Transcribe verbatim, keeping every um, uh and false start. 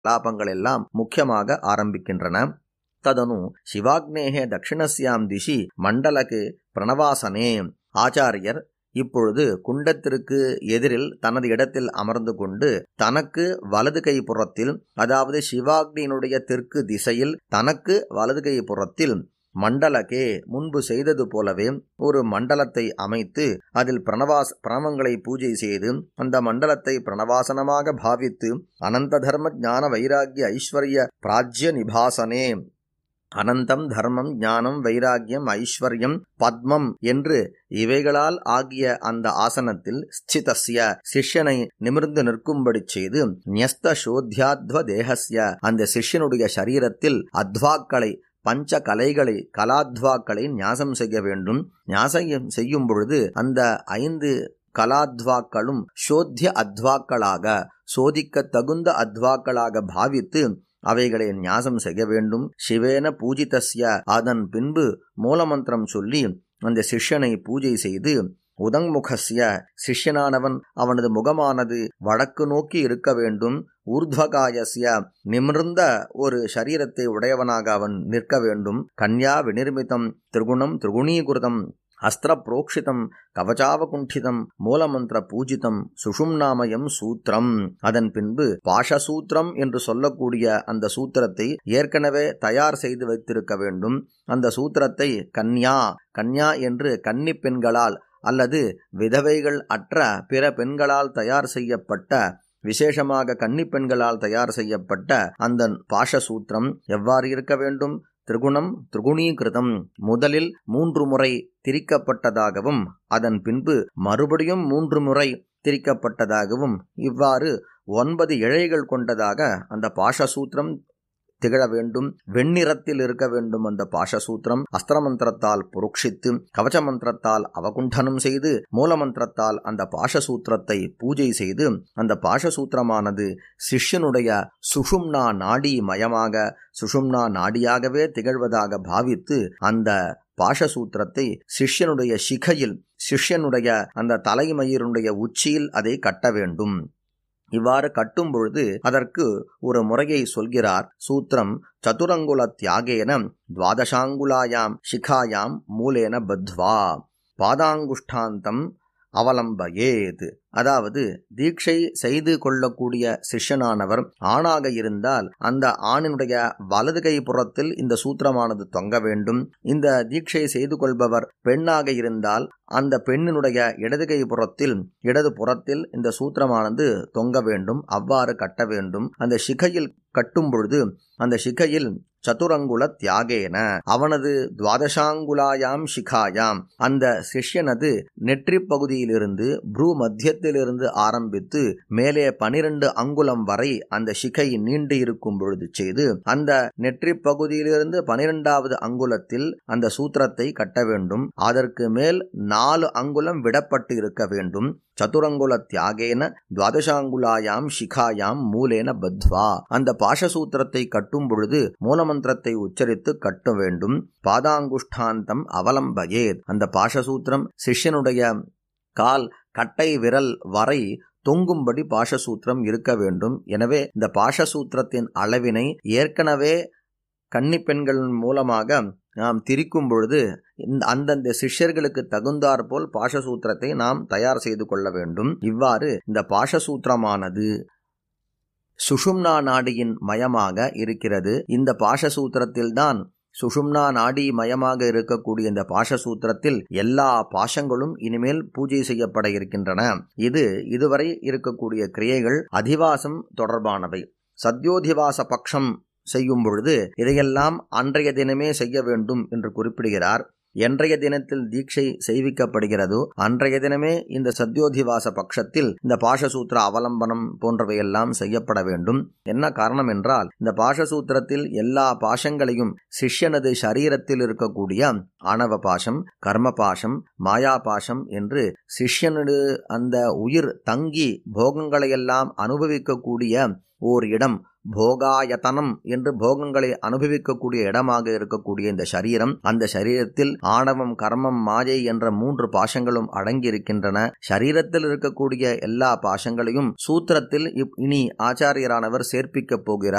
கலாபங்கள் எல்லாம் முக்கியமாக ஆரம்பிக்கின்றன. ததனு சிவாக்னேகே தட்சிணஸ்யாம் திசி மண்டலக்கு பிரணவாசனே. ஆச்சாரியர் இப்பொழுது குண்டத்திற்கு எதிரில் தனது இடத்தில் அமர்ந்து கொண்டு தனக்கு வலது கை புறத்தில், அதாவது சிவாக்னியினுடைய தெற்கு திசையில் தனக்கு வலது கை புறத்தில் மண்டலக்கே முன்பு செய்தது போலவே ஒரு மண்டலத்தை அமைத்து அதில் பிரணவாஸ் பிரணவங்களை பூஜை செய்து அந்த மண்டலத்தை பிரணவாசனமாக பாவித்து அனந்த தர்ம ஞான வைராகிய ஐஸ்வர்ய பிராஜ்ய நிபாசனே, அனந்தம் தர்மம் ஞானம் வைராகியம் ஐஸ்வர்யம் பத்மம் என்று இவைகளால் ஆகிய அந்த ஆசனத்தில் ஸ்திதஸ்ய சிஷ்யனை நிமிர்ந்து நிற்கும்படி செய்து ன்யஸ்த சோத்யாத்வ தேகஸ்ய அந்த சிஷ்யனுடைய சரீரத்தில் அத்வாக்களை பஞ்ச கலைகளை கலாத்வாக்களை ஞாசம் செய்ய வேண்டும். ஞாசம் செய்யும் பொழுது அந்த ஐந்து கலாத்வாக்களும் சோத்திய அத்வாக்களாக சோதிக்க தகுந்த அத்வாக்களாக பாவித்து அவைகளை ஞாசம் செய்ய வேண்டும். சிவேன பூஜிதஸ்ய அதன் பின்பு மூலமந்திரம் சொல்லி அந்த சிஷ்யனை பூஜை செய்து உதங்முகஸ்ய சிஷ்யனானவன் அவனது முகமானது வடக்கு நோக்கி இருக்க வேண்டும். ஊர்த்வகாயஸ்ய நிமிர்ந்த ஒரு சரீரத்தை உடையவனாக அவன் நிற்க வேண்டும். கன்யா விநிர்மிதம் திரிகுணம் திரிகுணீகிருதம் அஸ்திர புரோக்ஷிதம் கவச்சாவகுண்டிதம் மூலமந்திர பூஜிதம் சுஷும்நாமயம் சூத்திரம். அதன் பின்பு பாஷசூத்திரம் என்று சொல்லக்கூடிய அந்த சூத்திரத்தை ஏற்கனவே தயார் செய்து வைத்திருக்க வேண்டும். அந்த சூத்திரத்தை கன்யா கன்யா என்று கன்னி பெண்களால் அல்லது விதவைகள் அற்ற பிற பெண்களால் தயார் செய்யப்பட்ட, விசேஷமாக கன்னி பெண்களால் தயார் செய்யப்பட்ட அந்த பாஷசூத்திரம் எவ்வாறு இருக்க வேண்டும்? திரிகுணம் திரிகுணீகிருதம், முதலில் மூன்று முறை திரிக்கப்பட்டதாகவும் அதன் பின்பு மறுபடியும் மூன்று முறை திரிக்கப்பட்டதாகவும் இவ்வாறு ஒன்பது இழைகள் கொண்டதாக அந்த பாஷசூத்திரம் திகழ வேண்டும். வெண்ணிறத்தில் இருக்க வேண்டும் அந்த பாஷசூத்திரம். அஸ்திரமந்திரத்தால் புரோக்ஷித்து கவச்ச மந்திரத்தால் அவகுண்டனம் செய்து மூலமந்திரத்தால் அந்த பாஷசூத்திரத்தை பூஜை செய்து அந்த பாஷசூத்திரமானது சிஷ்யனுடைய சுஷும்னா நாடி மயமாக சுஷும்னா நாடியாகவே திகழ்வதாக பாவித்து அந்த பாஷசூத்திரத்தை சிஷ்யனுடைய சிகையில், சிஷ்யனுடைய அந்த தலைமயிரினுடைய உச்சியில் அதை கட்ட வேண்டும். இவ்வாறு கட்டும் பொழுது அதற்கு ஒரு முறையை சொல்கிறார். சூத்திரம் சதுரங்குல தியாகேன துவாதசாங்குலாயாம் சிகாயாம் மூலேன பத்வா பாதாங்குஷ்டாந்தம் அவலம்பயேத். அதாவது தீட்சை செய்து கொள்ளக்கூடிய சிஷ்யனானவர் ஆணாக இருந்தால் அந்த ஆணினுடைய வலது கை புறத்தில் இந்த சூத்திரமானது தொங்க வேண்டும். இந்த தீட்சை செய்து கொள்பவர் பெண்ணாக இருந்தால் அந்த பெண்ணினுடைய இடது கை புறத்தில் இடது புறத்தில் இந்த சூத்திரமானது தொங்க வேண்டும். அவ்வாறு கட்ட வேண்டும். அந்த சிகையில் கட்டும் பொழுது அந்த சிகையில் சதுரங்குல தியாகேன அவனது துவாதசாங்குலாயாம் சிகாயாம் அந்த சிஷ்யனது நெற்றி பகுதியிலிருந்து ப்ரூ மத்தியத்திலிருந்து ஆரம்பித்து மேலே பனிரெண்டு அங்குலம் வரை அந்த சிகை நீண்டு இருக்கும் பொழுது செய்து அந்த நெற்றி பகுதியிலிருந்து பனிரெண்டாவது அங்குலத்தில் அந்த சூத்திரத்தை கட்ட வேண்டும். அதற்கு மேல் நாலு அங்குலம் விடப்பட்டு இருக்க வேண்டும். சதுரங்குல தியாகேன துவாதசாங்குலாயாம் சிகாயாம் மூலேன பத்வா அந்த பாஷசூத்திரத்தை கட்டும் பொழுது மூலமந்திரத்தை உச்சரித்து கட்ட வேண்டும். பாதாங்குஷ்டாந்தம் அவலம்பயேத் அந்த பாஷசூத்திரம் சிஷ்யனுடைய கால் கட்டை விரல் வரை தொங்கும்படி பாஷசூத்திரம் இருக்க வேண்டும். எனவே இந்த பாஷசூத்திரத்தின் அளவினை ஏற்கனவே கன்னி பெண்கள் மூலமாக நாம் திரிக்கும் பொழுது அந்தந்த சிஷ்யர்களுக்கு தகுந்தாற் போல் பாஷசூத்திரத்தை நாம் தயார் செய்து கொள்ள வேண்டும். இவ்வாறு இந்த பாஷசூத்திரமானது சுஷும்னா நாடியின் மயமாக இருக்கிறது. இந்த பாஷசூத்திரத்தில்தான் சுஷும்னா நாடி மயமாக இருக்கக்கூடிய இந்த பாஷசூத்திரத்தில் எல்லா பாஷங்களும் இனிமேல் பூஜை செய்யப்பட இருக்கின்றன. இது இதுவரை இருக்கக்கூடிய கிரியைகள் அதிவாசம் தொடர்பானவை. சத்யோதிவாச பட்சம் செய்யும் பொழுது இதையெல்லாம் அன்றைய தினமே செய்ய வேண்டும் என்று குறிப்பிடுகிறார். என்றைய தினத்தில் தீட்சை செய்விக்கப்படுகிறதோ அன்றைய தினமே இந்த சத்யோதிவாச பட்சத்தில் இந்த பாஷசூத்திர அவலம்பனம் போன்றவையெல்லாம் செய்யப்பட வேண்டும். என்ன காரணம் என்றால் இந்த பாஷசூத்திரத்தில் எல்லா பாஷங்களையும் சிஷ்யனது சரீரத்தில் இருக்கக்கூடிய ஆணவ பாஷம், கர்ம பாஷம், மாயா பாஷம் என்று சிஷ்யனது அந்த உயிர் தங்கி போகங்களையெல்லாம் அனுபவிக்கக்கூடிய ஓர் இடம், போகாயத்தனம் என்று போகங்களை அனுபவிக்கக்கூடிய இடமாக இருக்கக்கூடிய இந்த சரீரம், அந்த சரீரத்தில் ஆணவம், கர்மம், மாயை என்ற மூன்று பாஷங்களும் அடங்கி இருக்கின்றன. சரீரத்தில் இருக்கக்கூடிய எல்லா பாஷங்களையும் சூத்திரத்தில் இனி ஆச்சாரியரானவர் சேர்ப்பிக்கப் போகிறார்.